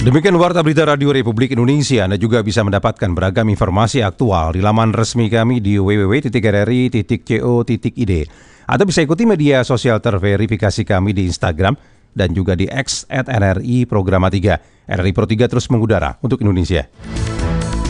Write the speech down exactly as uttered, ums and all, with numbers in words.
Demikian Warta Berita Radio Republik Indonesia. Anda juga bisa mendapatkan beragam informasi aktual di laman resmi kami di w w w titik r r i titik co titik i d atau bisa ikuti media sosial terverifikasi kami di Instagram dan juga di X at N R I Programa tiga. R R I Pro tiga terus mengudara untuk Indonesia.